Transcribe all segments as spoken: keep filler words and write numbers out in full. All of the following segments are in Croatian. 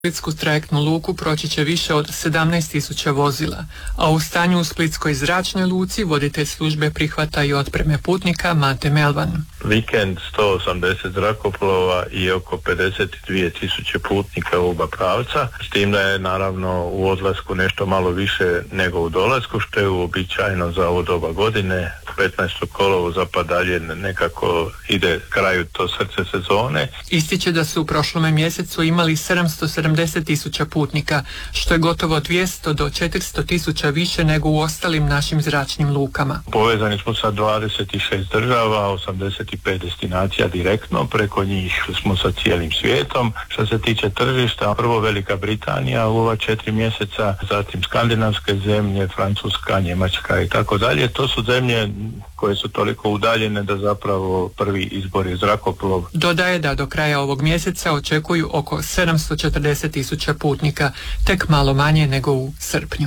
Splitsku trajektnu luku proći će više od sedamnaest tisuća vozila, a u stanju u Splitskoj zračnoj luci voditelj službe prihvata i otpreme putnika Mate Melvan. Vikend sto osamdeset zrakoplova i oko pedeset dvije tisuće putnika u oba pravca, s tim da je naravno u odlasku nešto malo više nego u dolasku, što je uobičajeno za ovo doba godine. petnaestog kolovoza pa dalje nekako ide kraju to srce sezone. Ističe da su u prošlome mjesecu imali sedamsto sedamdeset tisuća putnika, što je gotovo dvjesto do četiristo tisuća više nego u ostalim našim zračnim lukama. Povezani smo sa dvadeset šest država, osamdeset pet destinacija direktno, preko njih smo sa cijelim svijetom. Što se tiče tržišta, prvo Velika Britanija u ova četiri mjeseca, zatim skandinavske zemlje, Francuska, Njemačka i tako dalje. To su zemlje koje su toliko udaljene da zapravo prvi izbor je zrakoplov. Dodaje da do kraja ovog mjeseca očekuju oko sedamsto četrdeset tisuća putnika, tek malo manje nego u srpnju.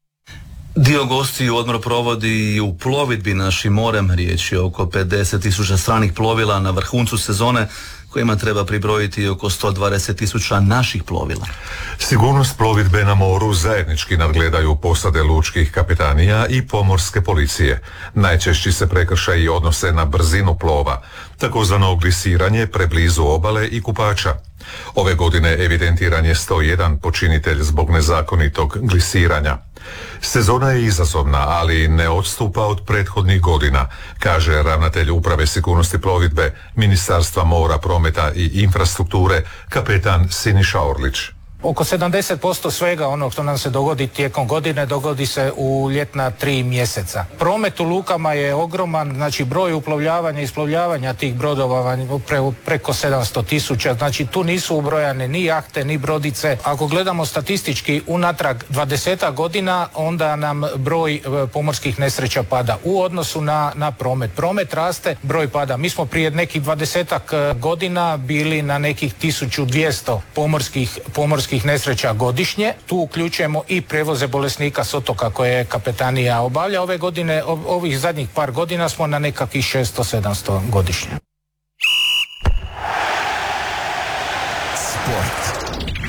Dio gostiju odmor provodi i u plovidbi našim morem. Riječ je oko pedeset tisuća stranih plovila na vrhuncu sezone, kojima treba pribrojiti oko sto dvadeset tisuća naših plovila. Sigurnost plovidbe na moru zajednički nadgledaju posade lučkih kapetanija i pomorske policije. Najčešći se prekršaji odnose na brzinu plova, takozvano glisiranje preblizu obale i kupača. Ove godine evidentiran je sto jedan počinitelj zbog nezakonitog glisiranja. Sezona je izazovna, ali ne odstupa od prethodnih godina, kaže ravnatelj Uprave sigurnosti plovidbe Ministarstva mora, prometa i infrastrukture, kapetan Siniša Orlić. Oko sedamdeset posto svega onog što nam se dogodi tijekom godine dogodi se u ljetna tri mjeseca. Promet u lukama je ogroman, znači broj uplovljavanja i isplovljavanja tih brodova pre, preko sedamsto tisuća, znači tu nisu ubrojane ni jahte, ni brodice. Ako gledamo statistički unatrag dvadesetak godina, onda nam broj pomorskih nesreća pada u odnosu na, na promet. Promet raste, broj pada. Mi smo prije nekih dvadesetak godina bili na nekih tisuću dvjesto pomorskih, pomorskih nesreća godišnje. Tu uključujemo i prevoze bolesnika s otoka koje kapetanija obavlja. Ove godine, ovih zadnjih par godina smo na nekakvih šesto sedamsto godišnje. Sport.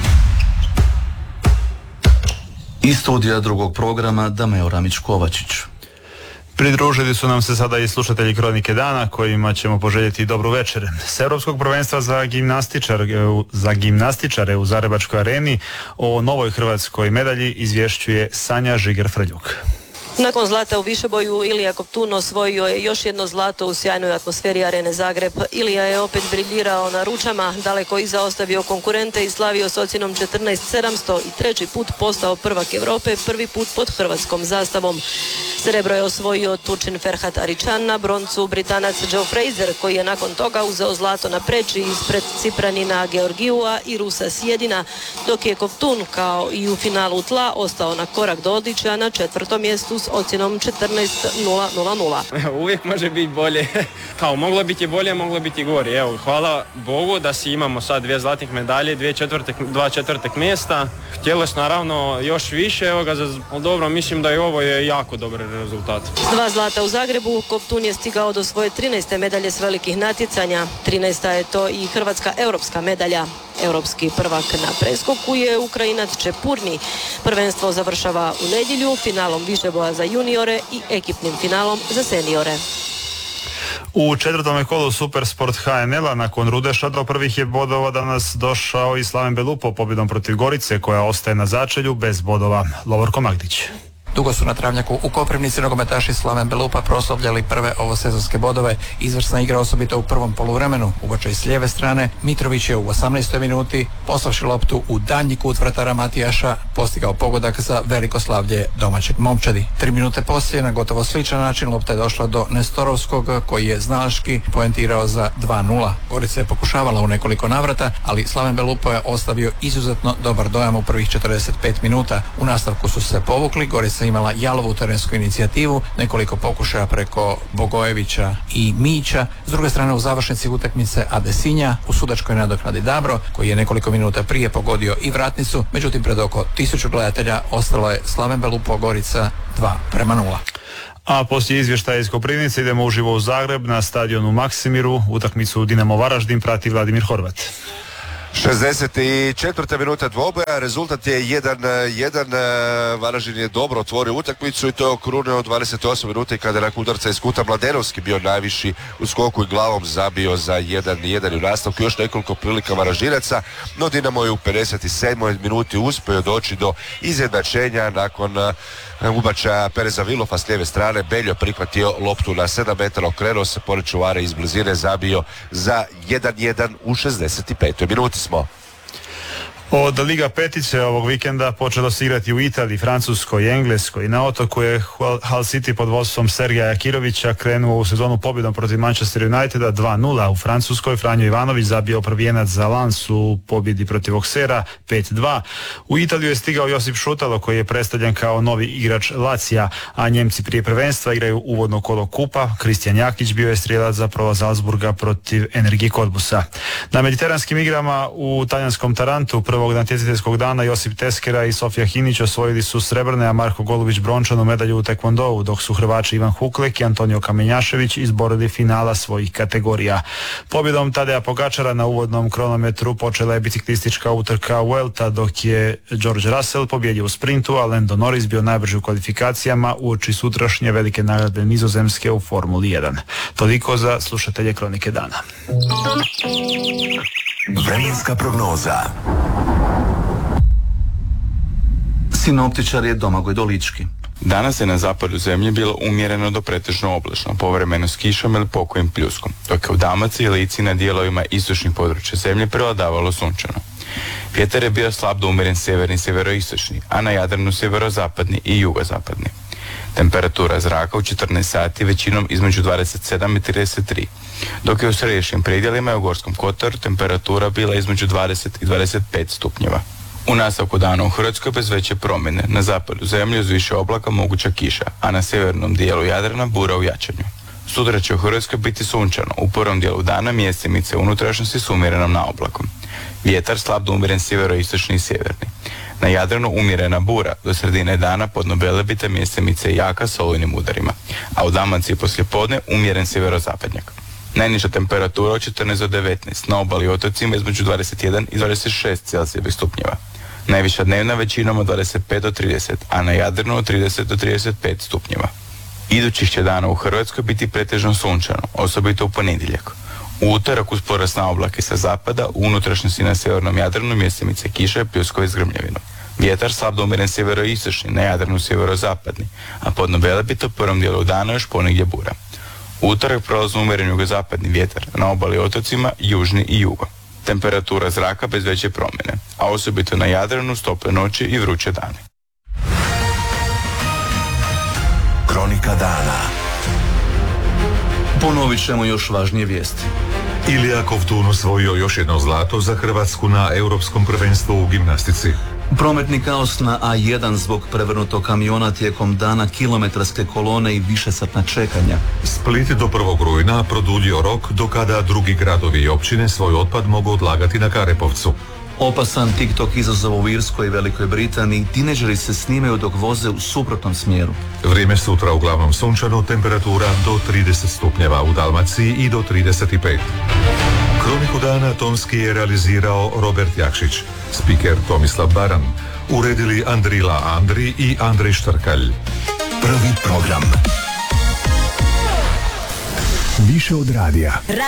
Iz studija drugog programa Dameo Ramić-Kovačić. Pridružili su nam se sada i slušatelji Kronike dana, kojima ćemo poželjeti dobru večer. S Europskog prvenstva za gimnastičare, za gimnastičare u Zagrebačkoj areni o novoj hrvatskoj medalji izvješćuje Sanja Žiger-Frljuk. Nakon zlata u višeboju Ilija Koptun osvojio je još jedno zlato u sjajnoj atmosferi Arene Zagreb. Ilija je opet briljirao na ručama, daleko iza ostavio konkurente i slavio s ocjenom četrnaest sedamsto i treći put postao prvak Europe, prvi put pod hrvatskom zastavom. Srebro je osvojio Turčin Ferhat Aričan, na broncu Britanac Joe Fraser, koji je nakon toga uzeo zlato na preči ispred Cipranina Georgijua i Rusa Sjedina, dok je Koptun kao i u finalu tla ostao na korak do odličja na četvrtom mjestu s ocjenom četrnaest nula nula nula. Uvijek može biti bolje. Kao moglo biti bolje, moglo biti gore. Evo, hvala Bogu da si imamo sad dvije zlatnih medalje, dvije četvrtek, dva četvrtek mjesta. Htjelo se naravno još više, evo ga, za, dobro, mislim da i ovo je jako dobar rezultat. Dva zlata u Zagrebu, Koptun je stigao do svoje trinaeste medalje s velikih natjecanja. trinaesta je to i hrvatska europska medalja. Europski prvak na preskoku je Ukrajinac Čepurni. Prvenstvo završava u nedjelju finalom višeboja za juniore i ekipnim finalom za seniore. U četvrtome kolu Supersport H N L-a nakon Rudeša do prvih je bodova danas došao i Slaven Belupo pobjedom protiv Gorice, koja ostaje na začelju bez bodova. Lovorko Magdić. Dugo su na travnjaku u Koprivnici nogometaši Slaven Belupa proslavljali prve ovosezonske bodove. Izvrsna igra osobito u prvom poluvremenu. Ubačaj s lijeve strane, Mitrović je u osamnaestoj minuti poslavši loptu u daljnji kut vratara Matijaša postigao pogodak za veliko slavlje domaćeg momčadi. Tri minute poslije na gotovo sličan način lopta je došla do Nestorovskog, koji je znalaški poentirao za dva nula. Gorica je pokušavala u nekoliko navrata, ali Slaven Belupo je ostavio izuzetno dobar dojam u prvih četrdeset pet minuta. U nastavku su se povukli, Gorica imala jalovu terensku inicijativu, nekoliko pokušaja preko Bogojevića i Mića. S druge strane u završnici utakmice Adesinja u sudačkoj nadoknadi Dabro, koji je nekoliko minuta prije pogodio i vratnicu, međutim pred oko tisuću gledatelja ostalo je Slaven Belupo Gorica dva prema nula. A poslije izvještaja iz Koprivnice idemo uživo u Zagreb na stadionu Maksimiru. Utakmicu Dinamo Varaždin prati Vladimir Horvat. šezdeset četvrta minuta dvoboja, rezultat je jedan jedan. Varaždin je dobro otvorio utakmicu i to je okrunio dvadeset osam minuta kada je nakon udarca iz kuta Mladenovski bio najviši u skoku i glavom zabio za jedan jedan u nastavku. Još nekoliko prilika Varaždinaca, no Dinamo je u pedeset sedmoj minuti uspio doći do izjednačenja nakon ubačaja Pereza Vilofa s lijeve strane. Beljo prihvatio loptu na sedam metara, okrenuo se pored čuvara iz blizine, zabio za jedan jedan u šezdeset petoj minuti smo. Od Liga petice ovog vikenda počelo se igrati u Italiji, Francuskoj i Engleskoj. Na otoku je Hull City pod vodstvom Sergeja Jakirovića krenuo u sezonu pobjedom protiv Manchester Uniteda dva nula. U Francuskoj Franjo Ivanović zabio prvijenac za Lens u pobjedi protiv Auxerra pet dva. U Italiju je stigao Josip Šutalo koji je predstavljen kao novi igrač Lazija, a Njemci prije prvenstva igraju uvodno kolo kupa. Kristijan Jakić bio je strijelac za prolaz Salzburga protiv Energie Cottbusa. Na mediteranskim igrama u talijanskom Tarantu prvog natjecateljskog dana Josip Teskera i Sofija Hinić osvojili su srebrne, a Marko Golubić brončanu medalju u tekvondou, dok su Hrvači Ivan Huklek i Antonio Kamenjašević izborili finala svojih kategorija. Pobjedom Tadeja Pogačara na uvodnom kronometru počela je biciklistička utrka Vuelta, dok je George Russell pobjedio u sprintu, a Lando Norris bio najbrži u kvalifikacijama uoči sutrašnje velike nagrade Nizozemske u Formuli jedan. Toliko za slušatelje Kronike dana. Vremenska prognoza. Sinoptičar je Domagoj Dolički. Danas je na zapadu zemlje bilo umjereno do pretežno oblačno, povremeno s kišom ili pokojim pljuskom, dok je u Dalmaciji i Lici na dijelovima istočnih područja zemlje prevladavalo sunčano. Vjetar je bio slab do umjeren sjeverni, sjeveroistočni, a na Jadranu sjeverozapadni i jugozapadni. Temperatura zraka u četrnaest sati većinom između dvadeset sedam i trideset tri, dok je u središnjim predjelima i u Gorskom kotaru temperatura bila između dvadeset i dvadeset pet stupnjeva. U nastavku dana u Hrvatskoj bez veće promjene, na zapadu zemlje uz više oblaka moguća kiša, a na sjevernom dijelu Jadrana bura u jačanju. Sutra će u Hrvatskoj biti sunčano, u prvom dijelu dana mjesemice unutrašnjosti s umjerenom naoblakom. Vjetar slab do umjeren sjeveroistočni i sjeverni. Na Jadranu umjerena bura, do sredine dana podno Velebita mjesemice jaka s olujnim udarima, a u Dalmaciji poslijepodne umjeren sjeverozapadnjak. Najniža temperatura od četrnaest do devetnaest, na obali i otocima između dvadeset jedan i dvadeset šest Celzijevih stupnjeva. Najviša dnevna većinom od dvadeset pet do trideset, a na Jadranu od trideset do trideset pet stupnjeva. Idućih će dana u Hrvatskoj biti pretežno sunčano, osobito u ponedjeljak. U utorak uz porast na oblake sa zapada, u unutrašnjosti na sjevernom Jadranu mjesemice kiše, pljuskove s grmljavinom. Vjetar slab do umjeren sjeveroistočni, na Jadranu sjeverozapadni, a podno Velebita u prvom dijelu dana još ponegdje bura. U utorak prolazno umjeren jugozapadni vjetar, na obali otocima južni i jugo. Temperatura zraka bez veće promjene, a osobito na Jadranu tople noći i vruće dane. Kronika dana. Ponovit ćemo još važnije vijesti. Ilija Kovtun osvojio još jedno zlato za Hrvatsku na Europskom prvenstvu u gimnastici. Prometni kaos na A jedan zbog prevrnutog kamiona tijekom dana, kilometarske kolone i višesatna čekanja. Split do prvog rujna produljio rok do kada drugi gradovi i općine svoj otpad mogu odlagati na Karepovcu. Opasan TikTok izazov u Irskoj i Velikoj Britaniji, tineđeri se snimaju dok voze u suprotnom smjeru. Vrijeme sutra uglavnom sunčano, temperatura do trideset stupnjeva u Dalmaciji i do trideset pet. Kroniku dana tonski je realizirao Robert Jakšić, spiker Tomislav Baran, uredili Andrila Andri i Andrej Štrkalj. Prvi program. Više od radija.